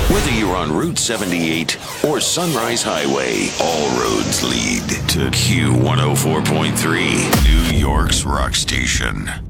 Whether you're on Route 78 or Sunrise Highway, all roads lead to Q104.3, New York's rock station.